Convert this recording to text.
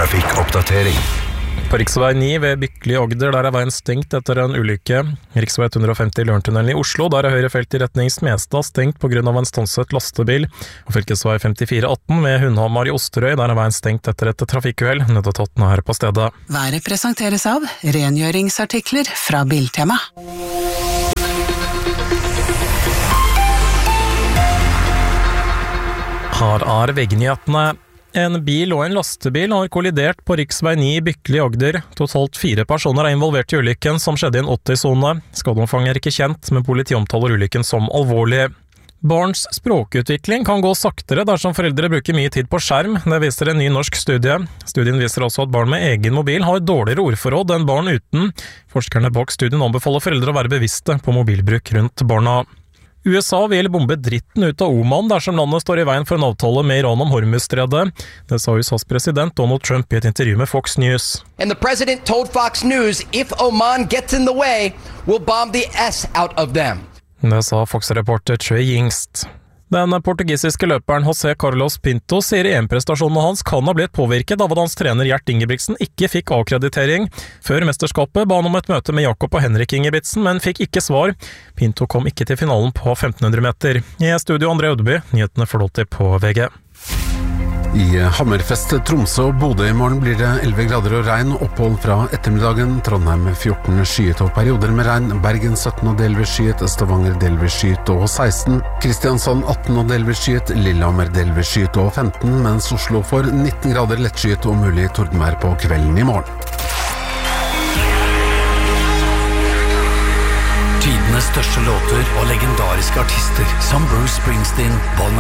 Trafikkoppdatering. På riksvei 9 ved Bykle i Agder, der veien stengt etter en ulykke. Riksvei 150 Lørentunnelen i Oslo, der høyre felt i retning Smestad stengt på grunn av en stanset lastebil. Og fylkesvei 5418 ved Hundhamar i Osterøy, der veien stengt etter et trafikkuhell. Nødetaten er på stedet. Været presenteres av rengjøringsartikler fra Biltema. Her er VG-nyhetene. En bil og en lastebil har kollidert på riksvei 9 i Bykle i Agder. Totalt 4 personer er involvert i ulykken som skjedde i en 80-sone. Skadeomfanget er ikke kjent, men politiet omtaler ulykken som alvorlig. Barns språkutvikling kan gå saktere dersom foreldre bruker mye tid på skjerm. Det viser en ny norsk studie. Studien viser også at barn med egen mobil har dårligere ordforråd enn barn uten. Forskerne bak studien anbefaler foreldre å være bevisste på mobilbruk rundt barna. USA vil bombe dritten ut av Oman dersom landet står i veien for en avtale med Iran om Hormuzstredet. Det sa USAs president Donald Trump i et intervju med Fox News. And the president told Fox News, if Oman gets in the way, we'll bomb the S out of them. Det sa Fox-reporter Trey Yingst. Den portugisiske løperen José Carlos Pinto sier EM-prestasjonene hans kan ha blitt påvirket av at hans trener Gjert Ingebrigtsen ikke fikk akkreditering. Før mesterskapet ba han om et møte med Jakob og Henrik Ingebrigtsen, men fikk ikke svar. Pinto kom ikke til finalen på 1500 meter. I studio André Ødeby, nyhetene får du alltid på VG. I Hammerfest, Tromsø og Bodø i morgen blir det 11 grader og regn, opphold fra ettermiddagen. Trondheim 14 skyet og perioder med regn, Bergen 17 og delvis skyet, Stavanger delvis skyet og 16, Kristiansand 18 og delvis skyet, Lillehammer delvis skyet og 15, mens Oslo får 19 grader lettskyet og mulig tordenvær på kvelden i morgen. Tidenes største låter og legendariske artister som Bruce Springsteen, Paul